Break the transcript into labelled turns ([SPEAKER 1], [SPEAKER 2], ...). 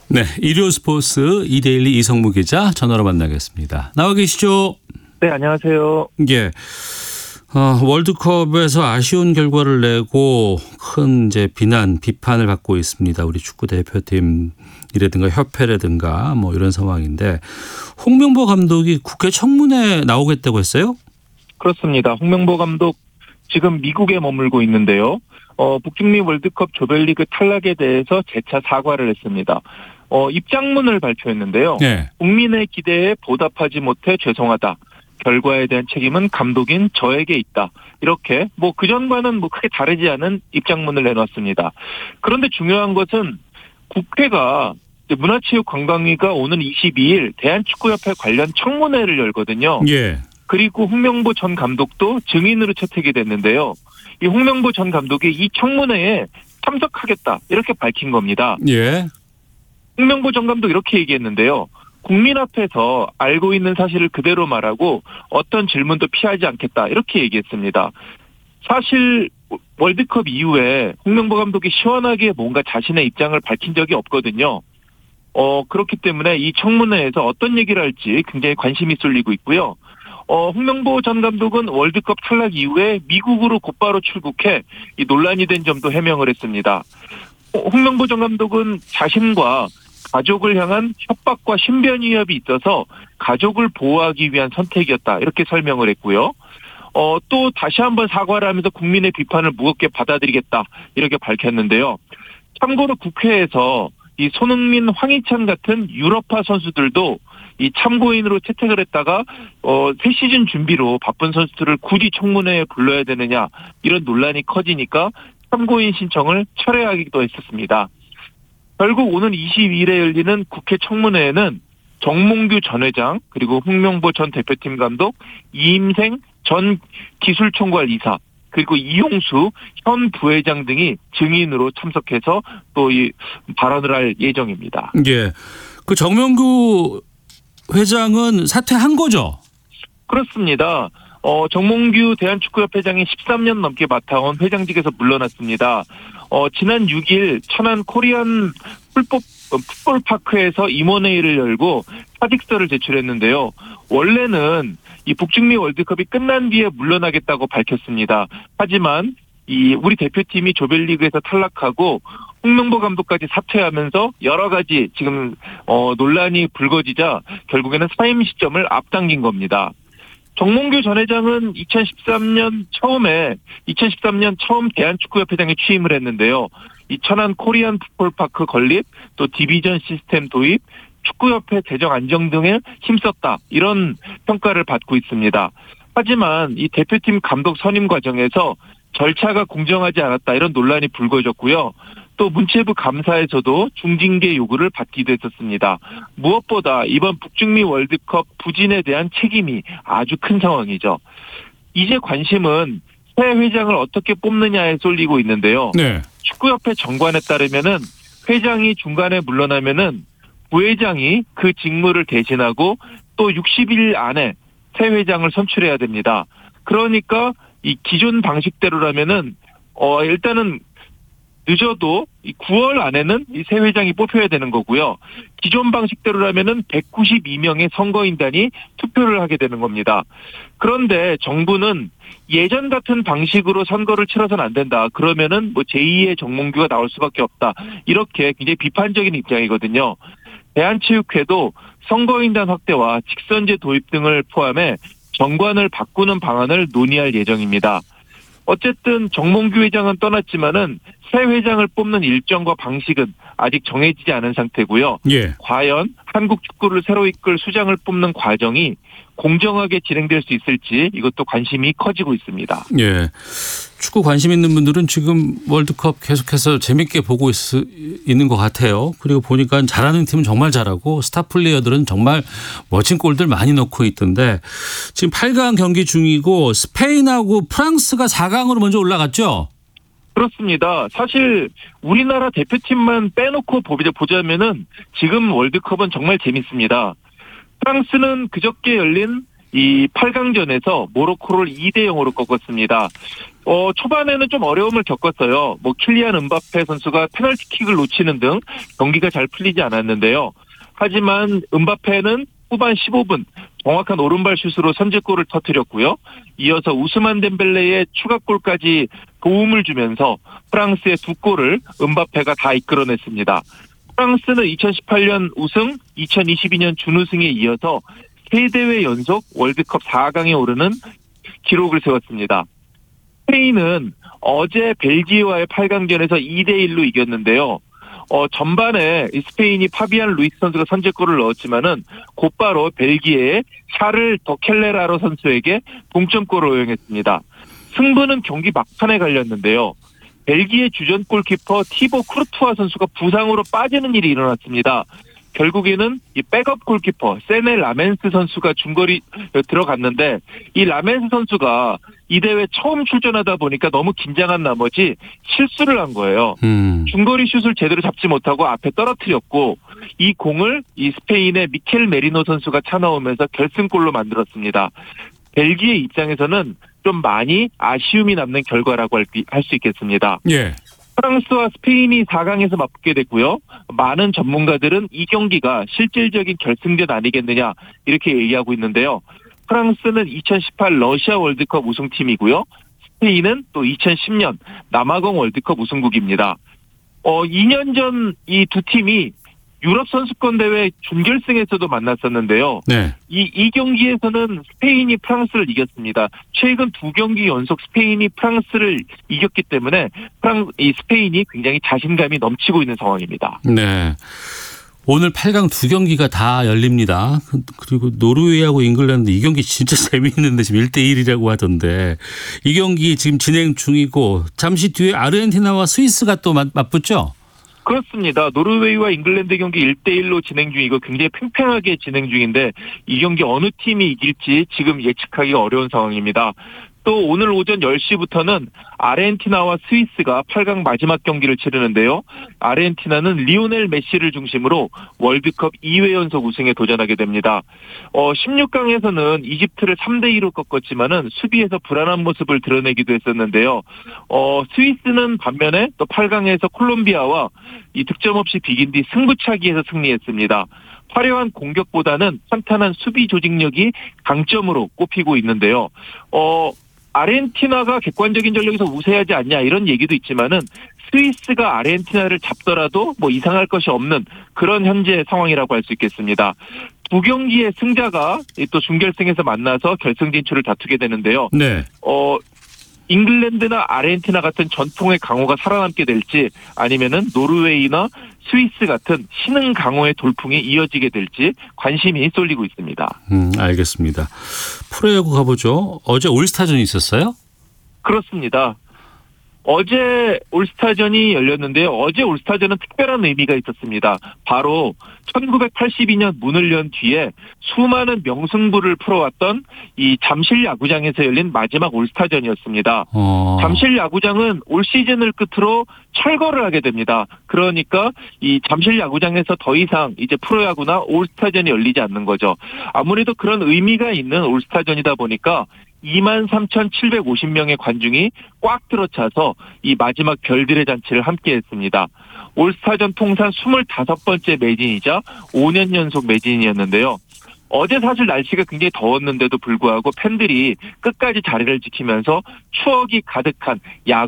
[SPEAKER 1] 네, 일요 스포츠 이데일리 이성무 기자 전화로 만나겠습니다. 나와 계시죠?
[SPEAKER 2] 네, 안녕하세요.
[SPEAKER 1] 예. 월드컵에서 아쉬운 결과를 내고 큰 이제 비판을 받고 있습니다. 우리 축구 대표팀이라든가 협회라든가 뭐 이런 상황인데, 홍명보 감독이 국회 청문회에 나오겠다고 했어요?
[SPEAKER 2] 그렇습니다. 홍명보 감독 지금 미국에 머물고 있는데요. 북중미 월드컵 조별리그 탈락에 대해서 재차 사과를 했습니다. 입장문을 발표했는데요.
[SPEAKER 1] 네.
[SPEAKER 2] 국민의 기대에 보답하지 못해 죄송하다. 결과에 대한 책임은 감독인 저에게 있다. 이렇게 그전과는 크게 다르지 않은 입장문을 내놨습니다. 그런데 중요한 것은 국회가 문화체육관광위가 오는 22일 대한축구협회 관련 청문회를 열거든요.
[SPEAKER 1] 예.
[SPEAKER 2] 그리고 홍명보 전 감독도 증인으로 채택이 됐는데요. 이 홍명보 전 감독이 이 청문회에 참석하겠다 이렇게 밝힌 겁니다.
[SPEAKER 1] 예.
[SPEAKER 2] 홍명보 전 감독 이렇게 얘기했는데요. 국민 앞에서 알고 있는 사실을 그대로 말하고 어떤 질문도 피하지 않겠다 이렇게 얘기했습니다. 사실 월드컵 이후에 홍명보 감독이 시원하게 뭔가 자신의 입장을 밝힌 적이 없거든요. 그렇기 때문에 이 청문회에서 어떤 얘기를 할지 굉장히 관심이 쏠리고 있고요. 홍명보 전 감독은 월드컵 탈락 이후에 미국으로 곧바로 출국해 이 논란이 된 점도 해명을 했습니다. 홍명보 전 감독은 자신과 가족을 향한 협박과 신변 위협이 있어서 가족을 보호하기 위한 선택이었다 이렇게 설명을 했고요. 또 다시 한번 사과를 하면서 국민의 비판을 무겁게 받아들이겠다 이렇게 밝혔는데요. 참고로 국회에서 이 손흥민, 황희찬 같은 유럽파 선수들도 이 참고인으로 채택을 했다가 새 시즌 준비로 바쁜 선수들을 굳이 청문회에 불러야 되느냐 이런 논란이 커지니까 참고인 신청을 철회하기도 했었습니다. 결국 오는 22일에 열리는 국회 청문회에는 정몽규 전 회장 그리고 홍명보 전 대표팀 감독, 이임생 전 기술총괄 이사 그리고 이용수 현 부회장 등이 증인으로 참석해서 또 이 발언을 할 예정입니다.
[SPEAKER 1] 예. 그 정명규 회장은 사퇴한 거죠?
[SPEAKER 2] 그렇습니다. 정몽규 대한축구협회장이 13년 넘게 맡아온 회장직에서 물러났습니다. 지난 6일 천안 코리안 풋볼파크에서 임원회의를 열고 사직서를 제출했는데요. 원래는 이 북중미 월드컵이 끝난 뒤에 물러나겠다고 밝혔습니다. 하지만 우리 대표팀이 조별리그에서 탈락하고 홍명보 감독까지 사퇴하면서 여러 가지 지금 논란이 불거지자 결국에는 사임 시점을 앞당긴 겁니다. 정몽규 전 회장은 2013년 처음 대한축구협회장에 취임을 했는데요. 이 천안 코리안 풋볼파크 건립, 또 디비전 시스템 도입, 축구협회 재정 안정 등에 힘썼다. 이런 평가를 받고 있습니다. 하지만 이 대표팀 감독 선임 과정에서 절차가 공정하지 않았다. 이런 논란이 불거졌고요. 또 문체부 감사에서도 중징계 요구를 받기도 했었습니다. 무엇보다 이번 북중미 월드컵 부진에 대한 책임이 아주 큰 상황이죠. 이제 관심은 새 회장을 어떻게 뽑느냐에 쏠리고 있는데요.
[SPEAKER 1] 네.
[SPEAKER 2] 축구협회 정관에 따르면은 회장이 중간에 물러나면은 부회장이 그 직무를 대신하고 또 60일 안에 새 회장을 선출해야 됩니다. 그러니까 이 기존 방식대로라면은 일단은 늦어도 9월 안에는 이 새 회장이 뽑혀야 되는 거고요. 기존 방식대로라면은 192명의 선거인단이 투표를 하게 되는 겁니다. 그런데 정부는 예전 같은 방식으로 선거를 치러서는 안 된다. 그러면은 제2의 정몽규가 나올 수밖에 없다. 이렇게 굉장히 비판적인 입장이거든요. 대한체육회도 선거인단 확대와 직선제 도입 등을 포함해 정관을 바꾸는 방안을 논의할 예정입니다. 어쨌든 정몽규 회장은 떠났지만은 새 회장을 뽑는 일정과 방식은 아직 정해지지 않은 상태고요.
[SPEAKER 1] 예.
[SPEAKER 2] 과연 한국 축구를 새로 이끌 수장을 뽑는 과정이 공정하게 진행될 수 있을지 이것도 관심이 커지고 있습니다.
[SPEAKER 1] 예. 축구 관심 있는 분들은 지금 월드컵 계속해서 재밌게 보고 있는 것 같아요. 그리고 보니까 잘하는 팀은 정말 잘하고 스타 플레이어들은 정말 멋진 골들 많이 넣고 있던데, 지금 8강 경기 중이고 스페인하고 프랑스가 4강으로 먼저 올라갔죠?
[SPEAKER 2] 그렇습니다. 사실 우리나라 대표팀만 빼놓고 보자면은 지금 월드컵은 정말 재밌습니다. 프랑스는 그저께 열린 이 8강전에서 모로코를 2대0으로 꺾었습니다. 초반에는 좀 어려움을 겪었어요. 킬리안 음바페 선수가 페널티킥을 놓치는 등 경기가 잘 풀리지 않았는데요. 하지만 음바페는 후반 15분 정확한 오른발 슛으로 선제골을 터뜨렸고요. 이어서 우스만 덴벨레의 추가골까지 도움을 주면서 프랑스의 2골을 음바페가 다 이끌어냈습니다. 프랑스는 2018년 우승, 2022년 준우승에 이어서 3대회 연속 월드컵 4강에 오르는 기록을 세웠습니다. 스페인은 어제 벨기에와의 8강전에서 2대1로 이겼는데요. 전반에 스페인이 파비안 루이스 선수가 선제골을 넣었지만은 곧바로 벨기에의 샤를 더 켈레라로 선수에게 동점골을 허용했습니다. 승부는 경기 막판에 갈렸는데요. 벨기에 주전 골키퍼 티보 크루투아 선수가 부상으로 빠지는 일이 일어났습니다. 결국에는 이 백업 골키퍼 세네 라멘스 선수가 중거리 들어갔는데 이 라멘스 선수가 이 대회 처음 출전하다 보니까 너무 긴장한 나머지 실수를 한 거예요. 중거리 슛을 제대로 잡지 못하고 앞에 떨어뜨렸고 이 공을 이 스페인의 미켈 메리노 선수가 차넣으면서 결승골로 만들었습니다. 벨기에 입장에서는 좀 많이 아쉬움이 남는 결과라고 할 수 있겠습니다.
[SPEAKER 1] 예.
[SPEAKER 2] 프랑스와 스페인이 4강에서 맞붙게 됐고요. 많은 전문가들은 이 경기가 실질적인 결승전 아니겠느냐 이렇게 얘기하고 있는데요. 프랑스는 2018 러시아 월드컵 우승팀이고요. 스페인은 또 2010년 남아공 월드컵 우승국입니다. 2년 전 이 두 팀이 유럽 선수권 대회 준결승에서도 만났었는데요.
[SPEAKER 1] 네.
[SPEAKER 2] 이 경기에서는 스페인이 프랑스를 이겼습니다. 최근 2경기 연속 스페인이 프랑스를 이겼기 때문에 이 스페인이 굉장히 자신감이 넘치고 있는 상황입니다.
[SPEAKER 1] 네. 오늘 8강 2경기가 다 열립니다. 그리고 노르웨이하고 잉글랜드 이 경기 진짜 재미있는데 지금 1대1이라고 하던데 이 경기 지금 진행 중이고 잠시 뒤에 아르헨티나와 스위스가 또 맞붙죠?
[SPEAKER 2] 그렇습니다. 노르웨이와 잉글랜드 경기 1대1로 진행 중이고 굉장히 팽팽하게 진행 중인데 이 경기 어느 팀이 이길지 지금 예측하기가 어려운 상황입니다. 또 오늘 오전 10시부터는 아르헨티나와 스위스가 8강 마지막 경기를 치르는데요. 아르헨티나는 리오넬 메시를 중심으로 월드컵 2회 연속 우승에 도전하게 됩니다. 16강에서는 이집트를 3대2로 꺾었지만은 수비에서 불안한 모습을 드러내기도 했었는데요. 스위스는 반면에 또 8강에서 콜롬비아와 이 득점 없이 비긴 뒤 승부차기에서 승리했습니다. 화려한 공격보다는 탄탄한 수비 조직력이 강점으로 꼽히고 있는데요. 아르헨티나가 객관적인 전력에서 우세하지 않냐 이런 얘기도 있지만은 스위스가 아르헨티나를 잡더라도 이상할 것이 없는 그런 현재 상황이라고 할 수 있겠습니다. 2경기의 승자가 또 준결승에서 만나서 결승 진출을 다투게 되는데요.
[SPEAKER 1] 네.
[SPEAKER 2] 잉글랜드나 아르헨티나 같은 전통의 강호가 살아남게 될지 아니면은 노르웨이나 스위스 같은 신흥 강호의 돌풍이 이어지게 될지 관심이 쏠리고 있습니다.
[SPEAKER 1] 알겠습니다. 프로야구 가보죠. 어제 올스타전이 있었어요?
[SPEAKER 2] 그렇습니다. 어제 올스타전이 열렸는데요. 어제 올스타전은 특별한 의미가 있었습니다. 바로 1982년 문을 연 뒤에 수많은 명승부를 풀어왔던 이 잠실 야구장에서 열린 마지막 올스타전이었습니다. 잠실 야구장은 올 시즌을 끝으로 철거를 하게 됩니다. 그러니까 이 잠실 야구장에서 더 이상 이제 프로야구나 올스타전이 열리지 않는 거죠. 아무래도 그런 의미가 있는 올스타전이다 보니까 23,750명의 관중이 꽉 들어차서 이 마지막 별들의 잔치를 함께했습니다. 올스타전 통산 25번째 매진이자 5년 연속 매진이었는데요. 어제 사실 날씨가 굉장히 더웠는데도 불구하고 팬들이 끝까지 자리를 지키면서 추억이 가득한 야구